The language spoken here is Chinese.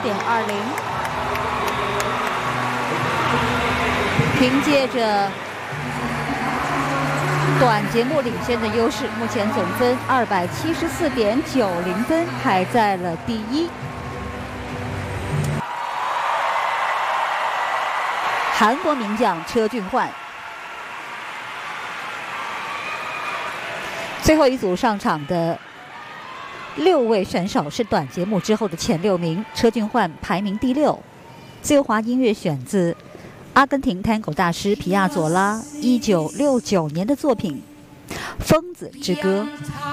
19.20。凭借着短节目领先的优势，目前总分274.90分，排在了第一。韩国名将车俊焕。最后一组上场的6位选手是短节目之后的前6名，车俊焕排名第6。自由华音乐选自阿根廷探戈大师皮亚佐拉1969年的作品《疯子之歌》。